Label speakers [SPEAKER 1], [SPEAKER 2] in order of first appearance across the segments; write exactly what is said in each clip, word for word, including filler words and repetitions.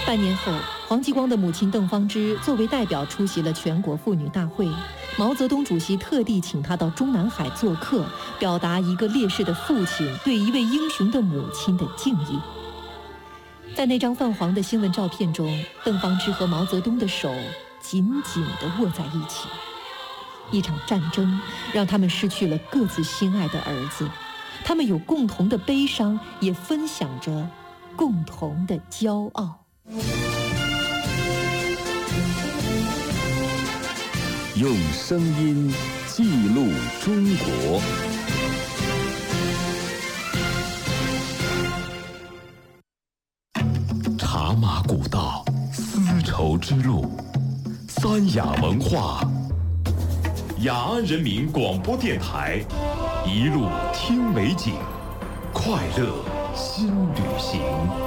[SPEAKER 1] 半年后，黄继光的母亲邓芳芝作为代表出席了全国妇女大会。毛泽东主席特地请她到中南海做客，表达一个烈士的父亲对一位英雄的母亲的敬意。在那张泛黄的新闻照片中，邓芳芝和毛泽东的手紧紧地握在一起。一场战争让他们失去了各自心爱的儿子，他们有共同的悲伤，也分享着共同的骄傲。
[SPEAKER 2] 用声音记录中国。茶马古道，丝绸之路，三雅文化。雅安人民广播电台，一路听美景，快乐新旅行。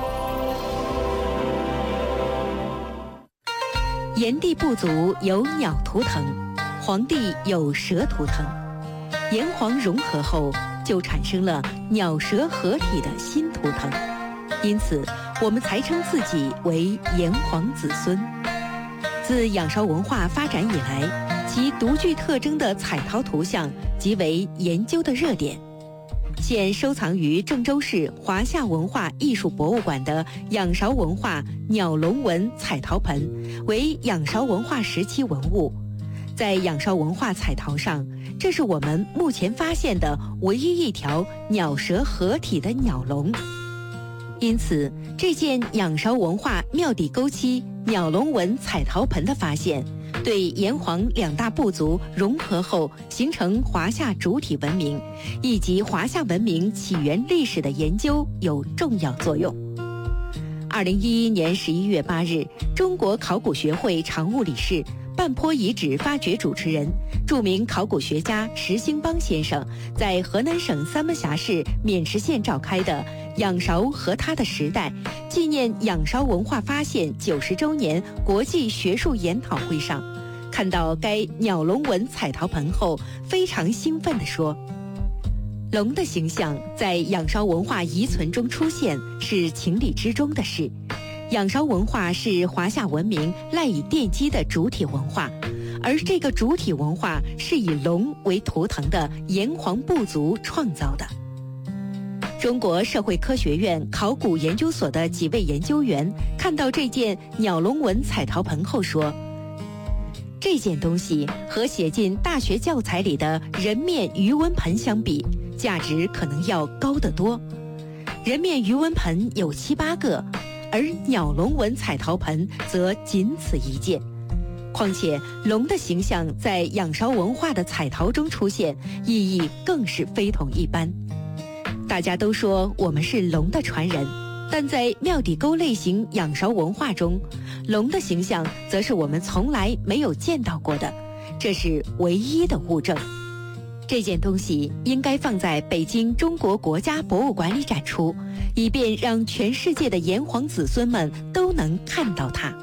[SPEAKER 1] 炎帝部族有鸟图腾，黄帝有蛇图腾，炎黄融合后就产生了鸟蛇合体的新图腾，因此我们才称自己为炎黄子孙。自仰韶文化发展以来，其独具特征的彩陶图像即为研究的热点。现收藏于郑州市华夏文化艺术博物馆的仰韶文化鸟龙纹彩陶盆为仰韶文化时期文物。在仰韶文化彩陶上，这是我们目前发现的唯一一条鸟蛇合体的鸟龙。因此，这件仰韶文化庙底沟期鸟龙纹彩陶盆的发现，对炎黄两大部族融合后形成华夏主体文明，以及华夏文明起源历史的研究有重要作用。二零一一年十一月八日，中国考古学会常务理事、半坡遗址发掘主持人、著名考古学家石兴邦先生在河南省三门峡市渑池县召开的仰韶和它的时代纪念仰韶文化发现九十周年国际学术研讨会上，看到该鸟龙纹彩陶盆后，非常兴奋地说：“龙的形象在仰韶文化遗存中出现是情理之中的事。仰韶文化是华夏文明赖以奠基的主体文化，而这个主体文化是以龙为图腾的炎黄部族创造的。”中国社会科学院考古研究所的几位研究员看到这件鸟龙纹彩陶盆后说：“这件东西和写进大学教材里的人面鱼纹盆相比，价值可能要高得多。人面鱼纹盆有七八个，而鸟龙纹彩陶盆则仅此一件。况且龙的形象在仰韶文化的彩陶中出现，意义更是非同一般。大家都说我们是龙的传人，但在庙底沟类型仰韶文化中，龙的形象则是我们从来没有见到过的，这是唯一的物证。这件东西应该放在北京中国国家博物馆里展出，以便让全世界的炎黄子孙们都能看到它。”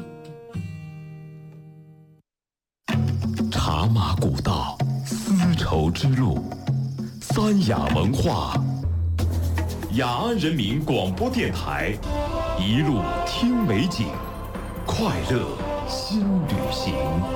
[SPEAKER 2] 茶马古道，丝绸之路，三雅文化。雅安人民广播电台，一路听美景，快乐新旅行。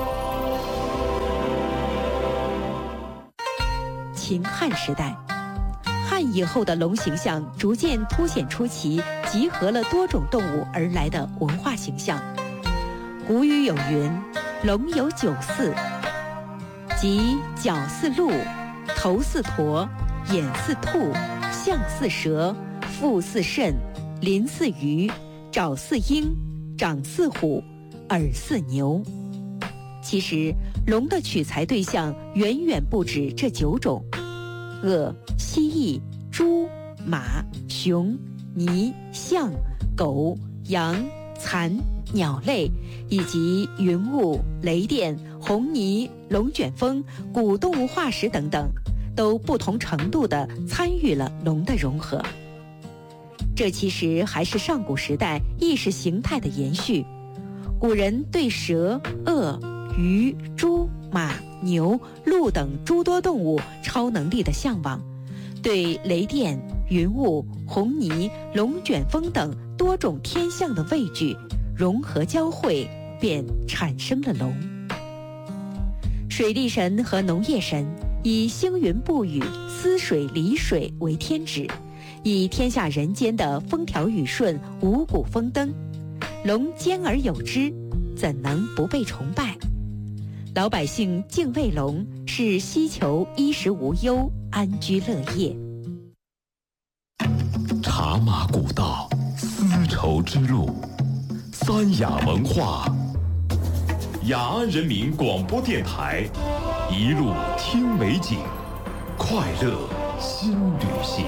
[SPEAKER 1] 秦汉时代，汉以后的龙形象逐渐凸显出其集合了多种动物而来的文化形象。古语有云：“龙有九似，即角似鹿，头似驼，眼似兔，象似蛇，腹似肾，鳞似鱼，爪似鹰，长似虎，耳似牛。”其实，龙的取材对象远远不止这九种。鳄、蜥蜴、猪、马、熊、鲵、象、狗、羊、蚕、鸟类，以及云雾、雷电、红泥、龙卷风、古动物化石等等，都不同程度地参与了龙的融合。这其实还是上古时代意识形态的延续。古人对蛇、鳄、鱼、猪、马、牛、鹿等诸多动物超能力的向往，对雷电、云雾、红泥、龙卷风等多种天象的畏惧， 融合交汇，便产生了龙。水利神和农业神以星云布雨、司水理水为天职，以天下人间的风调雨顺、五谷丰登。龙兼而有之，怎能不被崇拜？老百姓敬畏龙，是希求衣食无忧、安居乐业。
[SPEAKER 2] 茶马古道，丝绸之路，三雅文化。雅安人民广播电台，一路听美景，快乐新旅行。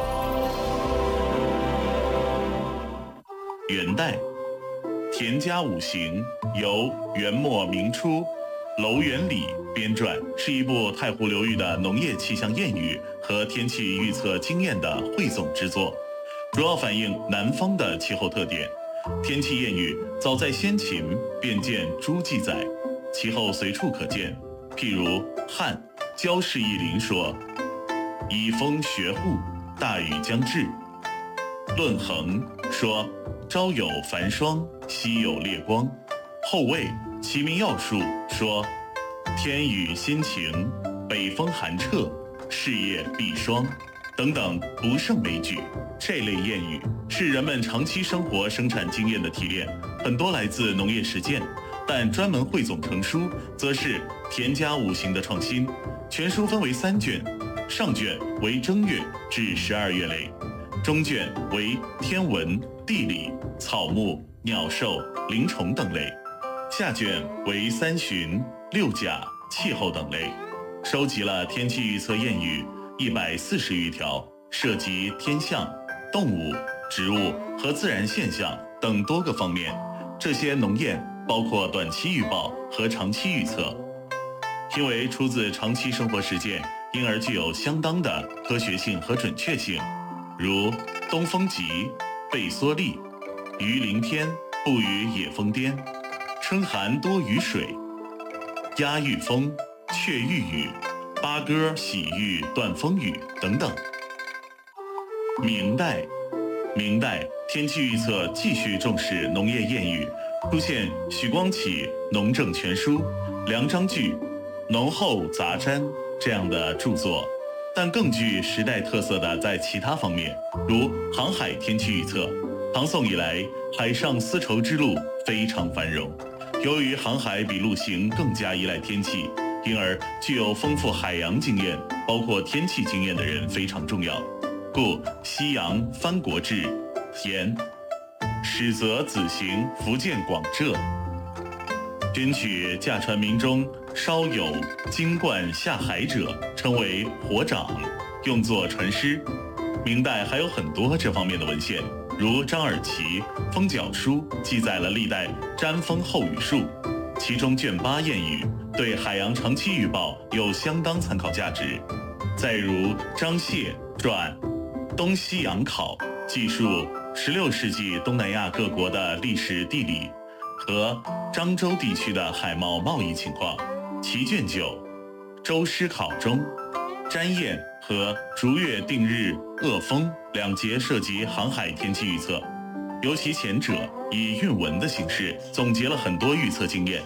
[SPEAKER 3] 元代，田家五行由元末明初楼元礼编撰，是一部太湖流域的农业气象谚语和天气预测经验的汇总之作，主要反映南方的气候特点。天气谚语早在先秦便见诸记载，其后随处可见。譬如汉焦氏义林说：“以风学户，大雨将至。”论衡说：“朝有繁霜，夕有烈光。”后魏齐民要术说：“天雨心晴，北风寒彻，事业必霜。”等等不胜枚举。这类谚语是人们长期生活生产经验的提炼，很多来自农业实践，但专门汇总成书，则是田家五行的创新。全书分为三卷，上卷为正月至十二月类，中卷为天文、地理、草木、鸟兽、灵虫等类，下卷为三旬、六甲、气候等类，收集了天气预测谚语一百四十余条，涉及天象、动物、植物和自然现象等多个方面。这些农谚包括短期预报和长期预测，因为出自长期生活实践，因而具有相当的科学性和准确性。如东风急，背缩力；鱼鳞天，不与野风颠；春寒多雨水；鸦遇风，雀遇雨；八哥喜遇断风雨等等。明代，明代天气预测继续重视农业谚语，出现许光启《农政全书》、梁章钜《农后杂瞻》这样的著作，但更具时代特色的在其他方面，如航海天气预测。唐宋以来，海上丝绸之路非常繁荣，由于航海比陆行更加依赖天气，因而具有丰富海洋经验，包括天气经验的人非常重要。故西洋藩国志言：始则子行福建广浙，允取驾船民中稍有精贯下海者，称为火长，用作船师。明代还有很多这方面的文献，如张尔奇《风角书》记载了历代占风后雨术，其中卷八谚语对海洋长期预报有相当参考价值。再如张燮传东西洋考，记述十六世纪东南亚各国的历史地理和漳州地区的海贸贸易情况。其卷九周师考中，占验和逐月定日恶风两节涉及航海天气预测，尤其前者以韵文的形式总结了很多预测经验。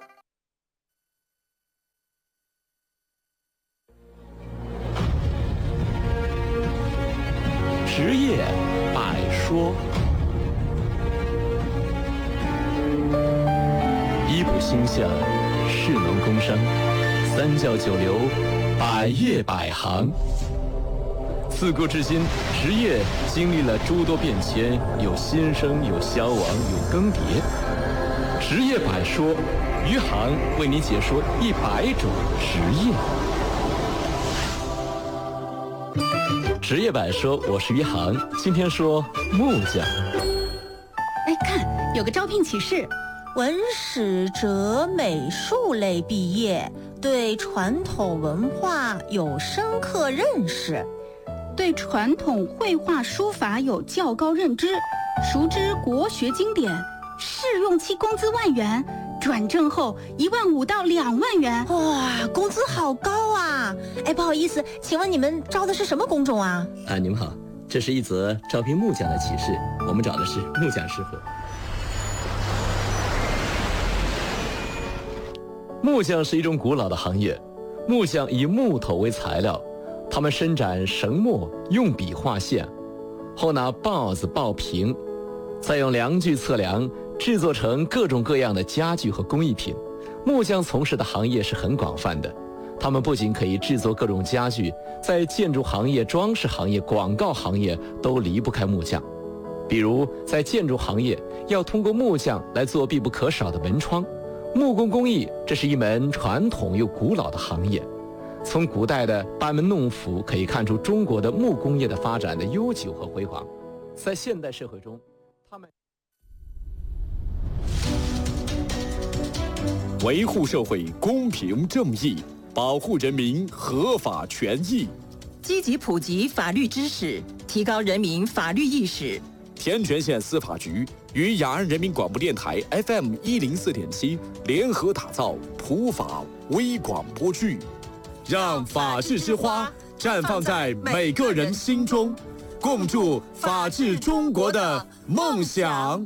[SPEAKER 2] 职业百说，
[SPEAKER 4] 医补星象，士农工商，三教九流，百业百行。自古至今，职业经历了诸多变迁，有新生，有消亡，有更迭。职业百说，余杭为你解说一百种职业。职业百说，我是余杭，今天说木匠。
[SPEAKER 5] 哎，看有个招聘启事，
[SPEAKER 6] 文史哲美术类毕业，对传统文化有深刻认识，
[SPEAKER 5] 对传统绘画书法有较高认知，熟知国学经典，试用期工资万元，转正后一万五到两万元。
[SPEAKER 6] 哇，工资好高啊！哎，不好意思，请问你们招的是什么工种啊？
[SPEAKER 4] 啊，你们好，这是一则招聘木匠的启事，我们找的是木匠师傅。 木匠是一种古老的行业，木匠以木头为材料，他们伸展绳墨，用笔画线，后拿刨子刨平，再用量具测量，制作成各种各样的家具和工艺品。木匠从事的行业是很广泛的，他们不仅可以制作各种家具，在建筑行业、装饰行业、广告行业都离不开木匠。比如在建筑行业，要通过木匠来做必不可少的门窗。木工工艺，这是一门传统又古老的行业。从古代的班门弄斧可以看出中国的木工业的发展的悠久和辉煌。在现代社会中，他们
[SPEAKER 7] 维护社会公平正义，保护人民合法权益，
[SPEAKER 8] 积极普及法律知识，提高人民法律意识。
[SPEAKER 7] 天全县司法局与雅安人民广播电台 F M 一零四点七联合打造普法微广播剧，让法治之花绽放在每个人心中，共筑法治中国的梦想。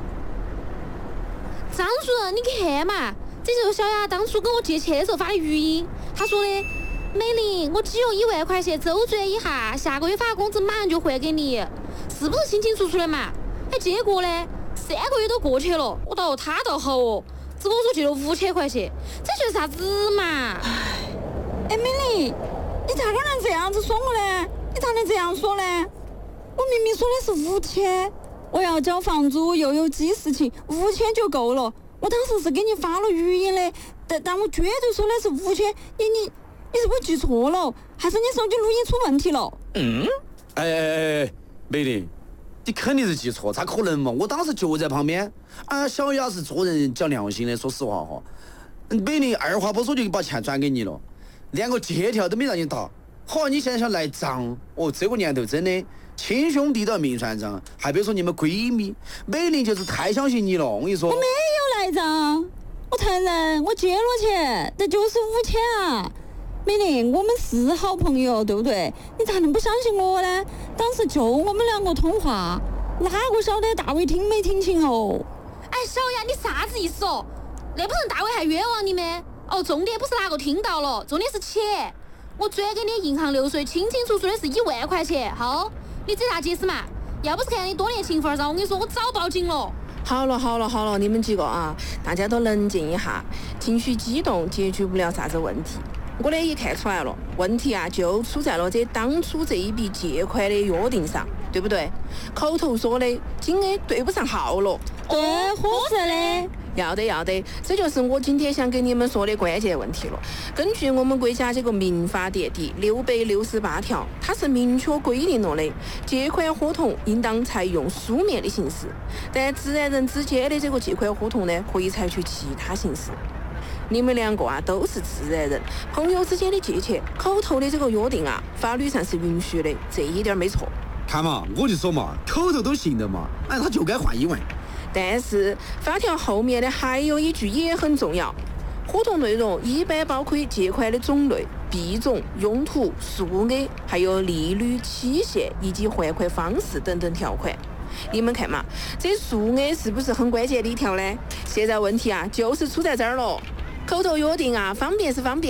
[SPEAKER 9] 张主任，你看嘛，这就是小雅当初跟我借钱的时候发的语音。他说的：“美玲，我只用一万块钱周转一下，下个月发工资马上就还给你，是不是清清楚楚的嘛？”哎，结果呢，三个月都过去了，我倒他倒好哦，只跟我说借了五千块钱，这就是啥子嘛？
[SPEAKER 5] 哎，美玲，你咋个能这样子说我呢？你咋能这样说呢？我明明说的是五千，我要交房租又有记事情，五千就够了。我当时是给你发了语音的，但但我绝对说的是五千，你你你是不是记错了？还是你手机录音出问题了？
[SPEAKER 10] 嗯，哎哎哎，美玲，你肯定是记错，咋可能嘛？我当时就在旁边。啊，小雅是做人讲良心的，说实话哈。美玲二话不说就把钱转给你了，连个借条都没让你打。好，你现在想赖账？哦，这个年头真的亲兄弟都要明算账，还别说你们闺蜜，美玲就是太相信你了。我跟你说，
[SPEAKER 5] 我没有赖账，我承认我借了钱，但就是五千啊。美玲，我们是好朋友，对不对？你咋能不相信我呢？当时就我们两个通话，哪个晓得大伟听没听清哦？
[SPEAKER 9] 哎，小雅，你啥子意思哦？那不成大伟还冤枉你们？哦，重点不是哪个听到了，重点是钱。我转给你银行流水，清清楚楚的是一万块钱。好，你这啥解释嘛？要不是看你多年情分上，我跟你说，我早报警了。
[SPEAKER 11] 好了好了好了，你们几个啊，大家都冷静一下，情绪激动解决不了啥子问题。我呢也看出来了，问题啊就出在了这当初这一笔借款的约定上，对不对？口头说的金额对不上号了。
[SPEAKER 5] 对，合适的。
[SPEAKER 11] 要得要得，这就是我今天想跟你们说的关键问题了。根据我们国家这个民法典第六百六十八条，它是明确规定了的，借款合同应当采用书面的形式，但自然人之间的这个借款合同呢，可以采取其他形式。你们两个啊都是自然人，朋友之间的借钱，口头的这个约定啊，法律上是允许的，这一点没错。
[SPEAKER 10] 看嘛，我就说嘛，口头都行的嘛，哎，他就该换一万。
[SPEAKER 11] 但是法条后面的还有一句也很重要，合同内容一般包括借款的种类、币种、用途、数额，还有利率、期限以及还款方式等等条款。你们看嘛，这数额是不是很关键的一条呢？现在问题啊，就是出在这儿了。口头约定啊，方便是方便。